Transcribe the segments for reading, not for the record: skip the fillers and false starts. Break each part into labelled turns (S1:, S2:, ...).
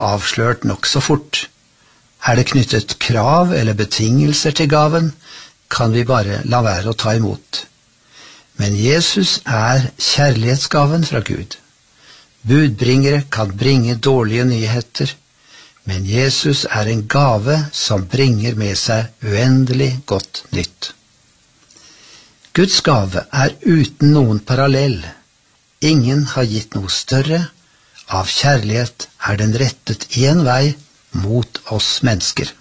S1: avslørt nok så fort. Er det knyttet krav eller betingelser til gaven, kan vi bare la være å ta imot. Men Jesus er kjærlighetsgaven fra Gud. Budbringere kan bringe dårlige nyheter, men Jesus er en gave som bringer med seg uendelig godt nytt. Guds gave er uten noen parallell. Ingen har gitt noe større. Av kjærlighet er den rettet en vei mot oss mennesker.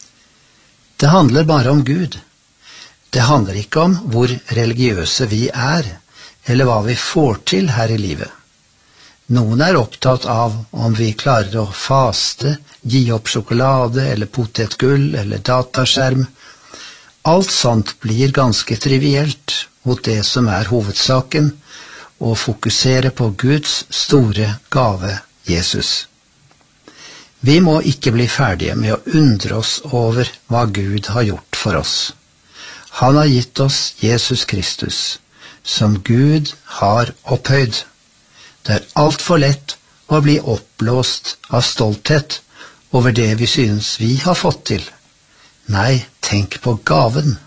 S1: Det handler bare om Gud. Det handler ikke om hvor religiøse vi er, eller hva vi får til her i livet. Noen er opptatt av om vi klarer å faste, gi opp sjokolade eller potetgull eller dataskjerm. Alt sånt blir ganske trivielt mot det som er hovedsaken, å fokusere på Guds store gave, Jesus. Vi må ikke bli ferdige med å undre oss over hva Gud har gjort for oss. Han har gitt oss Jesus Kristus, som Gud har opphøyd. Det er alt for lett å bli oppblåst av stolthet over det vi synes vi har fått til. Nei, tenk på gaven.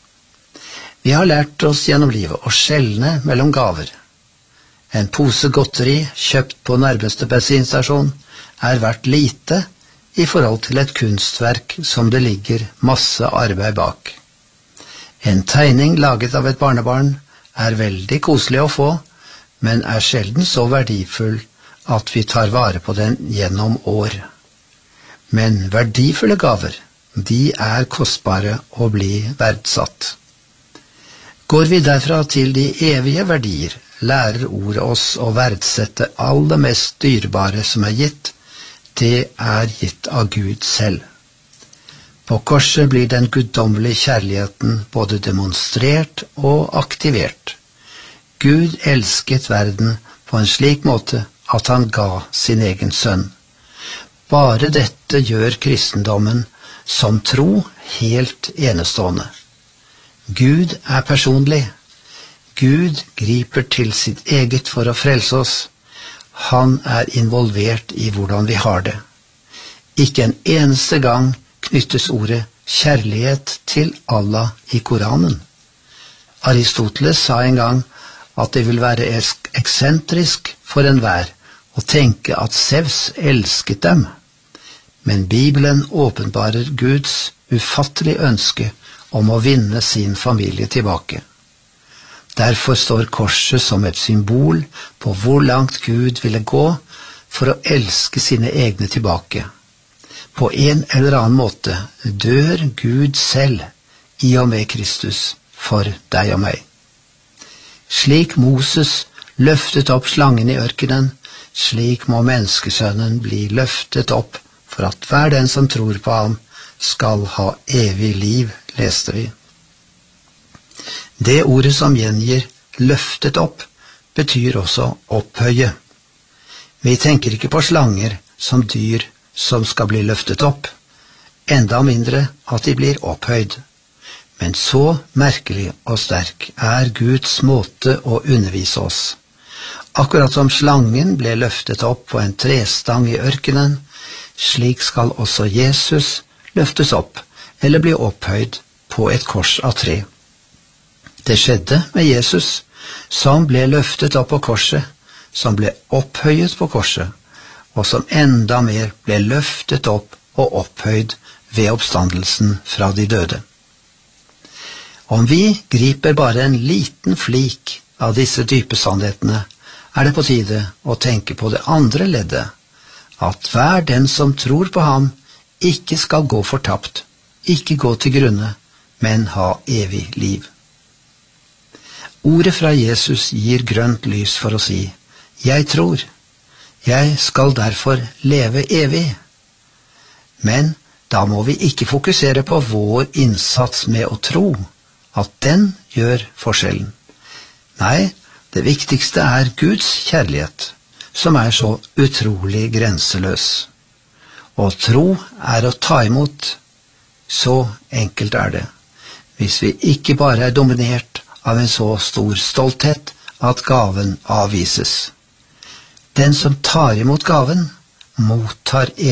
S1: Vi har lært oss gjennom livet å skjelne mellom gaver. En pose godteri kjøpt på nærmeste bensinstasjon er verdt lite i forhold til et kunstverk som det ligger masse arbeid bak. En tegning laget av et barnebarn er veldig koselig å få, men er sjelden så verdifull at vi tar vare på den gjennom år. Men verdifulle gaver, de er kostbare å bli verdsatt. Går vi derfra til de evige verdier, lærer ordet oss å verdsette all det mest dyrebare som er gitt. Det er gitt av Gud selv. På korset blir den guddommelige kjærligheten både demonstrert og aktivert. Gud elsket verden på en slik måte at han ga sin egen sønn. Bare dette gjør kristendommen som tro helt enestående. Gud er personlig. Gud griper til sitt eget for å frelse oss. Han er involvert i hvordan vi har det. Ikke en eneste gang knyttes ordet kjærlighet til Allah i Koranen. Aristoteles sa en gang at det vil være eksentrisk for enhver å tenke at Zeus elsket dem. Men Bibelen åpenbarer Guds ufattelige ønske om å vinne sin familie tilbake. Derfor står korset som et symbol på hvor langt Gud ville gå for å elske sine egne tilbake. På en eller annen måte dør Gud selv i og med Kristus for deg og meg. Slik Moses løftet opp slangen i ørkenen, slik må menneskesønnen bli løftet opp for at hver den som tror på ham skal ha evig liv, leste vi. Det ordet som gjengir løftet opp, betyr også opphøye. Vi tenker ikke på slanger som dyr som skal bli løftet opp, enda mindre at de blir opphøyd. Men så merkelig og sterk er Guds måte å undervise oss. Akkurat som slangen ble løftet opp på en trestang i ørkenen, slik skal også Jesus løftes opp, eller bli opphøyd på et kors av tre. Det skjedde med Jesus, som ble løftet opp på korset, som ble opphøyet på korset, og som enda mer ble løftet opp og opphøyd ved oppstandelsen fra de døde. Om vi griper bare en liten flik av disse dype sannhetene, er det på tide å tenke på det andre leddet, at hver den som tror på ham ikke skal gå fortapt, ikke gå til grunne, men ha evig liv. Ordet fra Jesus gir grønt lys for å si, jeg tror, jeg skal derfor leve evig. Men da må vi ikke fokusere på vår innsats med å tro, at den gjør forskjellen. Nei, det viktigste er Guds kjærlighet, som er så utrolig grenseløs. Og tro er å ta imot. Så enkelt er det. Hvis vi ikke bare er dominert av en så stor stolthet at gaven avvises. Den som tar imot gaven mottar